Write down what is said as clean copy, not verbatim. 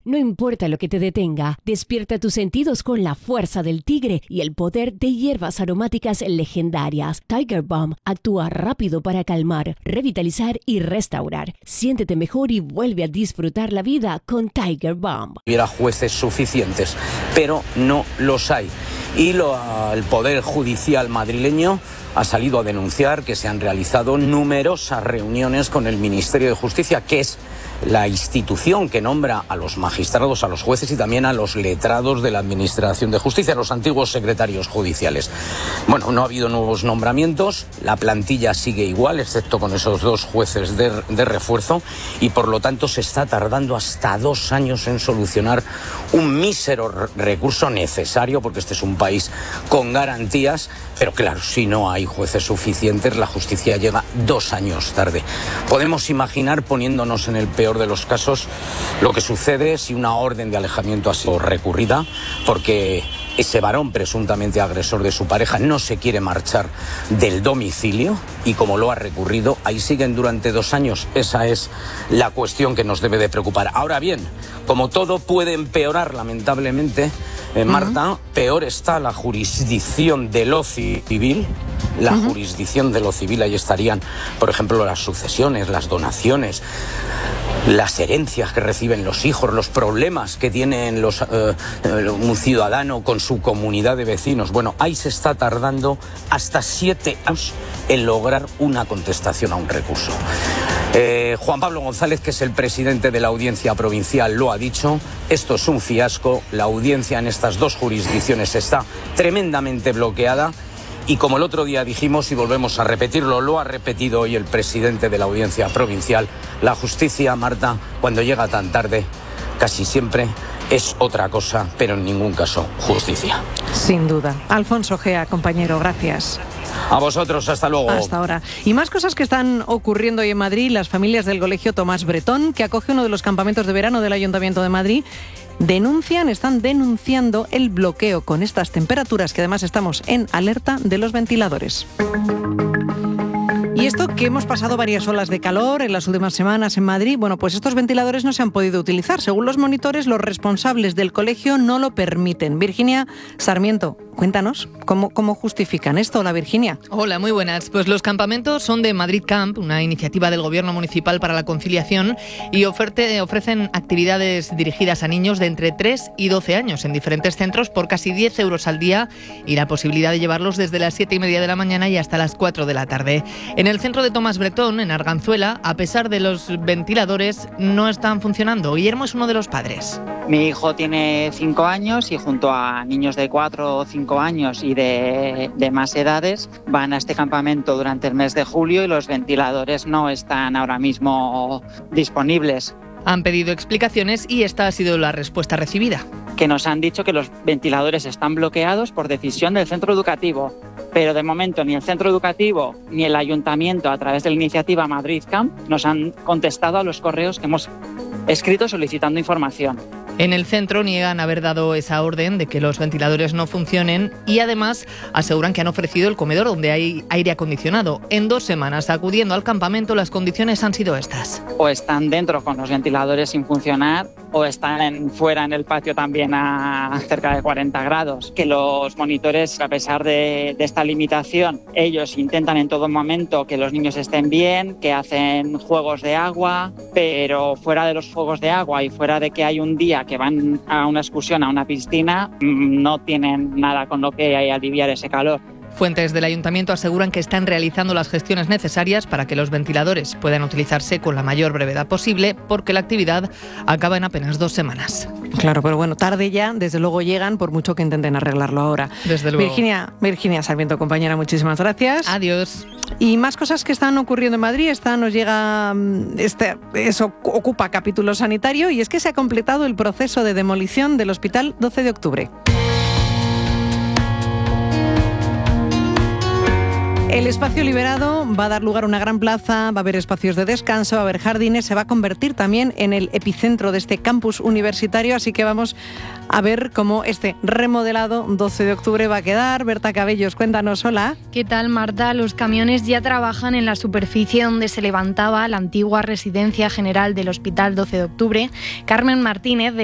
No importa lo que te detenga, despierta tus sentidos con la fuerza del tigre y el poder de hierbas aromáticas legendarias. Tiger Balm actúa rápido para calmar, revitalizar y restaurar. Siéntete mejor y vuelve a disfrutar la vida con Tiger Balm. Hubiera jueces suficientes, pero no los hay. Y el Poder Judicial madrileño ha salido a denunciar que se han realizado numerosas reuniones con el Ministerio de Justicia, que es la institución que nombra a los magistrados, a los jueces y también a los letrados de la Administración de Justicia, los antiguos secretarios judiciales. Bueno, no ha habido nuevos nombramientos, la plantilla sigue igual, excepto con esos 2 jueces de refuerzo, y por lo tanto se está tardando hasta 2 años en solucionar un mísero recurso necesario, porque este es un país con garantías, pero claro, si no hay jueces suficientes, la justicia llega 2 años tarde. Podemos imaginar, poniéndonos en el peor de los casos, lo que sucede si una orden de alejamiento ha sido recurrida, porque ese varón presuntamente agresor de su pareja no se quiere marchar del domicilio y como lo ha recurrido, ahí siguen durante 2 años. Esa es la cuestión que nos debe de preocupar. Ahora bien, como todo puede empeorar lamentablemente, Marta, peor está la jurisdicción de lo civil. La jurisdicción de lo civil, ahí estarían, por ejemplo, las sucesiones, las donaciones, las herencias que reciben los hijos, los problemas que tienen un ciudadano con su comunidad de vecinos. Bueno, ahí se está tardando hasta 7 años en lograr una contestación a un recurso. Juan Pablo González, que es el presidente de la Audiencia Provincial, lo ha dicho, esto es un fiasco, la audiencia en estas 2 jurisdicciones está tremendamente bloqueada. Y como el otro día dijimos y volvemos a repetirlo, lo ha repetido hoy el presidente de la Audiencia Provincial, la justicia, Marta, cuando llega tan tarde, casi siempre es otra cosa, pero en ningún caso justicia. Sin duda. Alfonso Gea, compañero, gracias. A vosotros, hasta luego. Hasta ahora. Y más cosas que están ocurriendo hoy en Madrid. Las familias del Colegio Tomás Bretón, que acoge uno de los campamentos de verano del Ayuntamiento de Madrid, están denunciando el bloqueo con estas temperaturas, que además estamos en alerta de los ventiladores. Y esto que hemos pasado varias olas de calor en las últimas semanas en Madrid, bueno, pues estos ventiladores no se han podido utilizar. Según los monitores, los responsables del colegio no lo permiten. Virginia Sarmiento, cuéntanos, ¿cómo justifican esto? Hola, Virginia. Hola, muy buenas. Pues los campamentos son de Madrid Camp, una iniciativa del Gobierno Municipal para la Conciliación, y ofrecen actividades dirigidas a niños de entre 3 y 12 años en diferentes centros por casi 10 euros al día y la posibilidad de llevarlos desde las 7:30 de la mañana y hasta las 4 de la tarde. En el centro de Tomás Bretón, en Arganzuela, a pesar de los ventiladores, no están funcionando. Guillermo es uno de los padres. Mi hijo tiene 5 años y junto a niños de 4 o 5 años y de más edades van a este campamento durante el mes de julio y los ventiladores no están ahora mismo disponibles. Han pedido explicaciones y esta ha sido la respuesta recibida. Que nos han dicho que los ventiladores están bloqueados por decisión del centro educativo, pero de momento ni el centro educativo ni el ayuntamiento, a través de la iniciativa Madrid Camp, nos han contestado a los correos que hemos escrito solicitando información. En el centro niegan haber dado esa orden de que los ventiladores no funcionen y además aseguran que han ofrecido el comedor donde hay aire acondicionado. En 2 semanas acudiendo al campamento las condiciones han sido estas. O están dentro con los ventiladores sin funcionar o están fuera en el patio también a cerca de 40 grados. Que los monitores, a pesar de esta limitación, ellos intentan en todo momento que los niños estén bien, que hacen juegos de agua, pero fuera de los juegos de agua y fuera de que hay un día que van a una excursión a una piscina, no tienen nada con lo que aliviar ese calor. Fuentes del ayuntamiento aseguran que están realizando las gestiones necesarias para que los ventiladores puedan utilizarse con la mayor brevedad posible, porque la actividad acaba en apenas 2 semanas. Claro, pero bueno, tarde ya, desde luego llegan, por mucho que intenten arreglarlo ahora. Desde luego. Virginia Sarmiento, compañera, muchísimas gracias. Adiós. Y más cosas que están ocurriendo en Madrid. Esta nos llega, eso ocupa capítulo sanitario, y es que se ha completado el proceso de demolición del Hospital 12 de Octubre. El espacio liberado va a dar lugar a una gran plaza, va a haber espacios de descanso, va a haber jardines, se va a convertir también en el epicentro de este campus universitario, así que vamos a ver cómo este remodelado 12 de octubre va a quedar. Berta Cabellos, cuéntanos, hola. ¿Qué tal, Marta? Los camiones ya trabajan en la superficie donde se levantaba la antigua residencia general del Hospital 12 de Octubre. Carmen Martínez,